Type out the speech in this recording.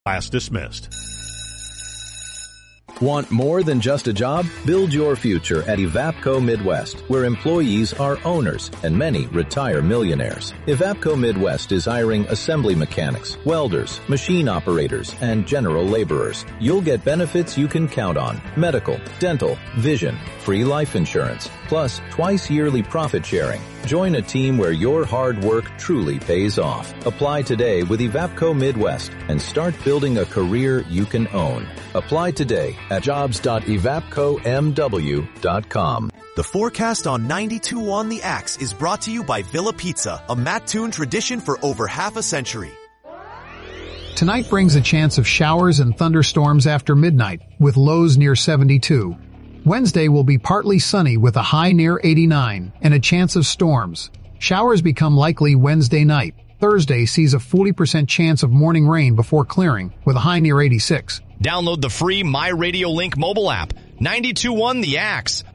Class dismissed. Want more than just a job? Build your future at Evapco Midwest, where employees are owners and many retire millionaires. Evapco Midwest is hiring assembly mechanics, welders, machine operators, and general laborers. You'll get benefits you can count on: medical, dental, vision, free life insurance, plus twice yearly profit sharing. Join a team where your hard work truly pays off. Apply today with Evapco Midwest and start building a career you can own. Apply today at jobs.evapcomw.com. The forecast on 92.1 The Axe is brought to you by Villa Pizza, a Mattoon tradition for over half a century. Tonight brings a chance of showers and thunderstorms after midnight, with lows near 72. Wednesday will be partly sunny with a high near 89 and a chance of storms. Showers become likely Wednesday night. Thursday sees a 40% chance of morning rain before clearing with a high near 86. Download the free My Radio Link mobile app. 92.1 The Axe.